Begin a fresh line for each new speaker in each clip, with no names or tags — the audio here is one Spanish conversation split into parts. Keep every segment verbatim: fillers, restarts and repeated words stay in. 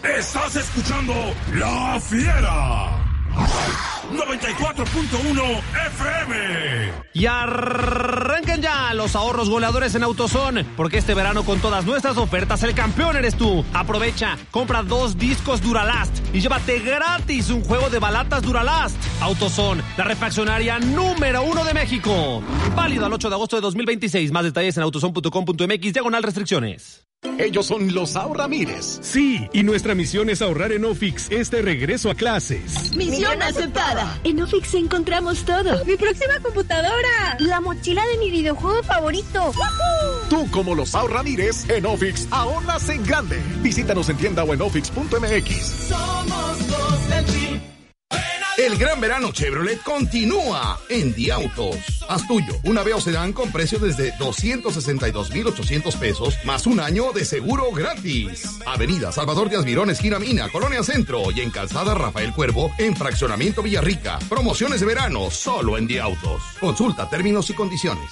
Estás escuchando La Fiera. noventa y cuatro punto uno F M.
Y arranquen ya los ahorros goleadores en AutoZone, porque este verano con todas nuestras ofertas el campeón eres tú. Aprovecha, compra dos discos Duralast y llévate gratis un juego de balatas Duralast. AutoZone, la refaccionaria número uno de México. Válido al ocho de agosto de dos mil veintiséis. Más detalles en autozone punto com punto m x, diagonal restricciones.
Ellos son los Ahorramires.
Sí, y nuestra misión es ahorrar en Ofix este regreso a clases.
Misión aceptada. En Ofix encontramos todo. Mi próxima computadora. La mochila de mi videojuego favorito. ¡Woohoo!
Tú, como los Ahorramires, en Ofix ahorras en grande. Visítanos en tienda o en ofix punto m x.
Somos los del Tri.
El gran verano Chevrolet continúa en Diautos. Haz tuyo un Aveo sedán con precio desde doscientos sesenta y dos mil ochocientos pesos más un año de seguro gratis. Avenida Salvador Díaz Mirón, esquina Mina, Colonia Centro, y en Calzada Rafael Cuervo, en Fraccionamiento Villarrica. Promociones de verano solo en Diautos. Consulta términos y condiciones.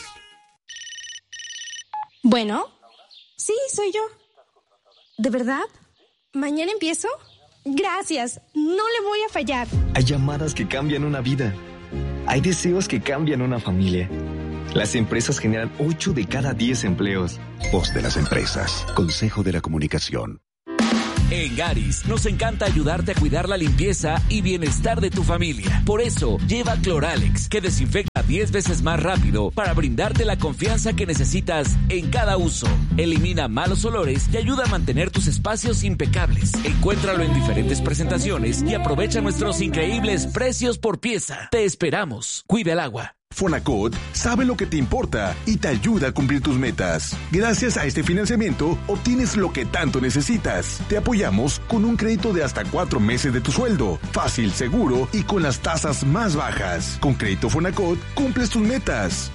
Bueno, sí, soy yo. ¿De verdad? ¿Mañana empiezo? Gracias, no le voy a fallar.
Hay llamadas que cambian una vida. Hay deseos que cambian una familia. Las empresas generan ocho de cada diez empleos.
Voz de las empresas. Consejo de la Comunicación.
En Garis nos encanta ayudarte a cuidar la limpieza y bienestar de tu familia. Por eso, lleva Cloralex, que desinfecta diez veces más rápido para brindarte la confianza que necesitas en cada uso. Elimina malos olores y ayuda a mantener tus espacios impecables. Encuéntralo en diferentes presentaciones y aprovecha nuestros increíbles precios por pieza. Te esperamos. Cuida el agua.
Fonacot sabe lo que te importa y te ayuda a cumplir tus metas. Gracias a este financiamiento, obtienes lo que tanto necesitas. Te apoyamos con un crédito de hasta cuatro meses de tu sueldo. Fácil, seguro y con las tasas más bajas. Con Crédito Fonacot, cumples tus metas.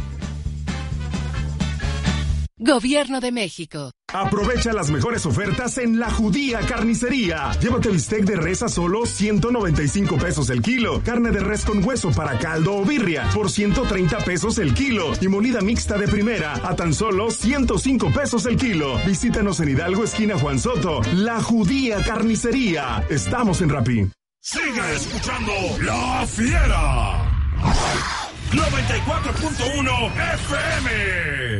Gobierno de México.
Aprovecha las mejores ofertas en La Judía Carnicería. Llévate bistec de res a solo ciento noventa y cinco pesos el kilo. Carne de res con hueso para caldo o birria por ciento treinta pesos el kilo. Y molida mixta de primera a tan solo ciento cinco pesos el kilo. Visítanos en Hidalgo, esquina Juan Soto. La Judía Carnicería. Estamos en Rappi.
Sigue escuchando La Fiera. noventa y cuatro punto uno F M.